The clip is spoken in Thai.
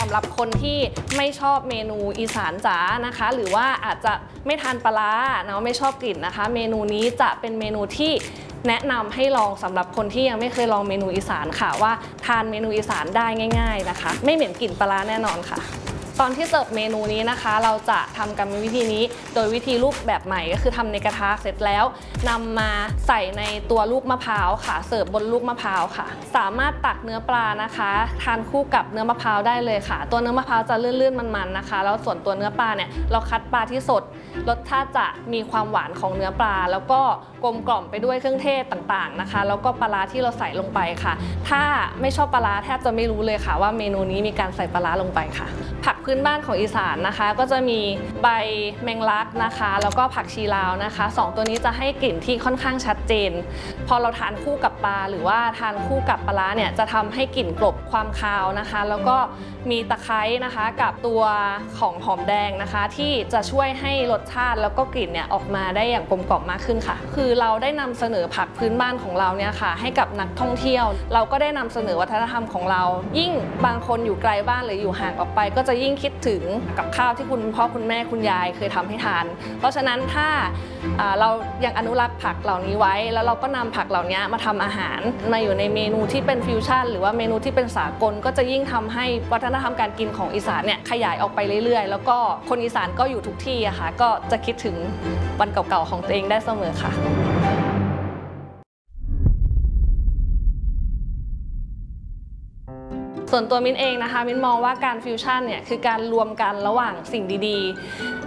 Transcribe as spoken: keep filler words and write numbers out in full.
ำหรับคนที่ไม่ชอบเมนูอีสานจ๋านะคะหรือว่าอาจจะไม่ทานปลาร้าเนาะไม่ชอบกลิ่นนะคะเมนูนี้จะเป็นเมนูที่แนะนำให้ลองสำหรับคนที่ยังไม่เคยลองเมนูอีสานค่ะว่าทานเมนูอีสานได้ง่ายๆนะคะไม่เหม็นกลิ่นปลาร้าแน่นอนค่ะตอนที่เสิร์ฟเมนูนี้นะคะเราจะทำกรรมวิธีนี้โดยวิธีรูปแบบใหม่ก็คือทำในกระทะเสร็จแล้วนำมาใส่ในตัวลูกมะพร้าวค่ะเสิร์ฟบนลูกมะพร้าวค่ะสามารถตักเนื้อปลานะคะทานคู่กับเนื้อมะพร้าวได้เลยค่ะตัวเนื้อมะพร้าวจะลื่นๆมันๆนะคะแล้วส่วนตัวเนื้อปลาเนี่ยเราคัดปลาที่สดรสชาติจะมีความหวานของเนื้อปลาแล้วก็กลมกล่อมไปด้วยเครื่องเทศต่างๆนะคะแล้วก็ปลาร้าที่เราใส่ลงไปค่ะถ้าไม่ชอบปลาร้าแทบจะไม่รู้เลยค่ะว่าเมนูนี้มีการใส่ปลาร้าลงไปค่ะผักพื้นบ้านของอีสานนะคะก็จะมีใบแมงลักนะคะแล้วก็ผักชีลาวนะคะสองตัวนี้จะให้กลิ่นที่ค่อนข้างชัดเจนพอเราทานคู่กับปลาหรือว่าทานคู่กับปลาร้าเนี่ยจะทำให้กลิ่นกลบความคาวนะคะแล้วก็มีตะไคร้นะคะกับตัวของหอมแดงนะคะที่จะช่วยให้รสชาติแล้วก็กลิ่นเนี่ยออกมาได้อย่างกลมกล่อมมากขึ้นค่ะคือเราได้นำเสนอผักพื้นบ้านของเราเนี่ยค่ะให้กับนักท่องเที่ยวเราก็ได้นำเสนอวัฒนธรรมของเรายิ่งบางคนอยู่ไกลบ้านหรืออยู่ห่างออกไปก็จะยิ่งคิดถึงกับข้าวที่คุณพ่อคุณแม่คุณยายเคยทำให้ทานเพราะฉะนั้นถ้าเรายังอนุรักษ์ผักเหล่านี้ไว้แล้วเราก็นำผักเหล่านี้มาทำอาหารมาอยู่ในเมนูที่เป็นฟิวชั่นหรือว่าเมนูที่เป็นสากลก็จะยิ่งทำให้วัฒนธรรมการกินของอีสานเนี่ยขยายออกไปเรื่อยๆแล้วก็คนอีสานก็อยู่ทุกที่อะค่ะก็จะคิดถึงวันเก่าๆของตัวเองได้เสมอค่ะส่วนตัวมิ้นเองนะคะมิ้นมองว่าการฟิวชั่นเนี่ยคือการรวมกันระหว่างสิ่งดีๆ